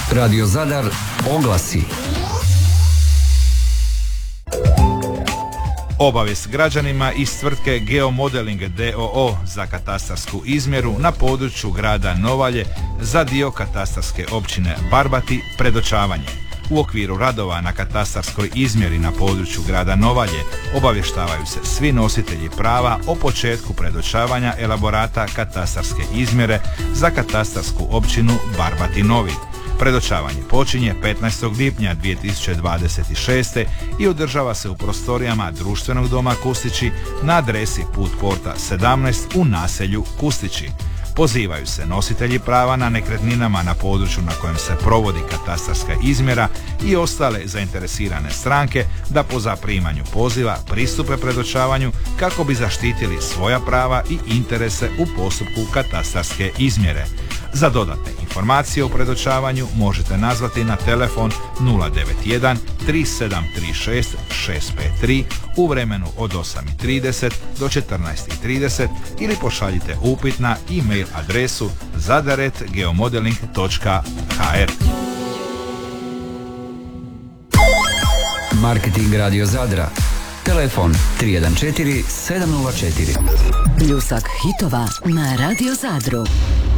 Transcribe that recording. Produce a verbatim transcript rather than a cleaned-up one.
Radio Zadar oglasi. Obavijest građanima iz tvrtke Geomodeling d o o za katastarsku izmjeru na području grada Novalje za dio katastarske općine Barbati predočavanje. U okviru radova na katastarskoj izmjeri na području grada Novalje obavještavaju se svi nositelji prava o početku predočavanja elaborata katastarske izmjere za katastarsku općinu Barbati Novi. Predočavanje počinje petnaestog lipnja dvije tisuće dvadeset šeste. i održava se u prostorijama društvenog doma Kustići na adresi Put Porta sedamnaest u naselju Kustići. Pozivaju se nositelji prava na nekretninama na području na kojem se provodi katastarska izmjera i ostale zainteresirane stranke da po zaprimanju poziva pristupe predočavanju kako bi zaštitili svoja prava i interese u postupku katastarske izmjere. Za dodatne informacije o predočavanju možete nazvati na telefon nula devet jedan tri sedam tri šest šest pet tri u vremenu od osam i trideset do četrnaest i trideset ili pošaljite upit na e-mail adresu zadar at geomodeling točka h r. Marketing Radio Zadra. Telefon tri jedan četiri sedam nula četiri. Pljusak hitova na Radio Zadru.